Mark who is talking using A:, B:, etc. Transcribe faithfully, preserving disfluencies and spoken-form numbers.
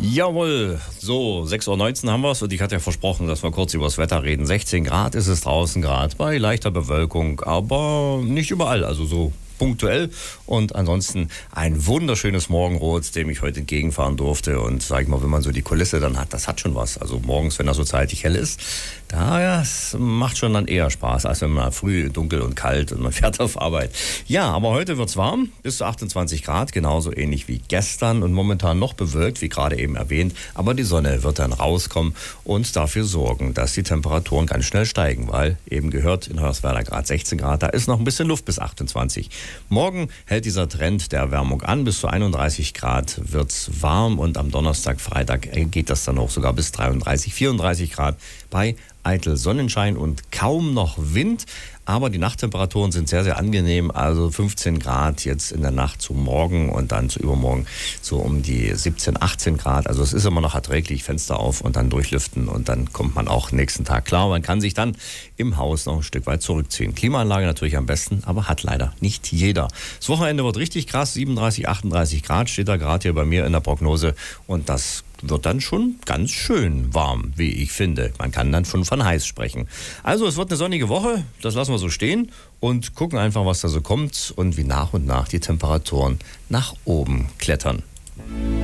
A: Jawohl, so sechs Uhr neunzehn haben wir es und ich hatte ja versprochen, dass wir kurz über das Wetter reden. sechzehn Grad ist es draußen gerade bei leichter Bewölkung, aber nicht überall, also so punktuell. Und ansonsten ein wunderschönes Morgenrot, dem ich heute entgegenfahren durfte. Und sag ich mal, wenn man so die Kulisse dann hat, das hat schon was. Also morgens, wenn das so zeitig hell ist, da ja, es macht schon dann eher Spaß, als wenn man früh dunkel und kalt und man fährt auf Arbeit. Ja, aber heute wird's warm, bis zu achtundzwanzig Grad, genauso ähnlich wie gestern und momentan noch bewölkt, wie gerade eben erwähnt. Aber die Sonne wird dann rauskommen und dafür sorgen, dass die Temperaturen ganz schnell steigen, weil eben gehört in Hoyerswerda gerade sechzehn Grad, da ist noch ein bisschen Luft bis achtundzwanzig. Morgen hält dieser Trend der Erwärmung an, bis zu einunddreißig Grad wird's warm und am Donnerstag, Freitag geht das dann hoch sogar bis dreiunddreißig, vierunddreißig Grad bei eitel Sonnenschein und kaum noch Wind. Aber die Nachttemperaturen sind sehr, sehr angenehm. Also fünfzehn Grad jetzt in der Nacht zu morgen und dann zu übermorgen so um die siebzehn, achtzehn Grad. Also es ist immer noch erträglich, Fenster auf und dann durchlüften und dann kommt man auch nächsten Tag klar. Man kann sich dann im Haus noch ein Stück weit zurückziehen. Klimaanlage natürlich am besten, aber hat leider nicht jeder. Das Wochenende wird richtig krass. siebenunddreißig, achtunddreißig Grad steht da gerade hier bei mir in der Prognose und das wird dann schon ganz schön warm, wie ich finde. Man kann dann schon von heiß sprechen. Also es wird eine sonnige Woche, das lassen wir so stehen und gucken einfach, was da so kommt und wie nach und nach die Temperaturen nach oben klettern.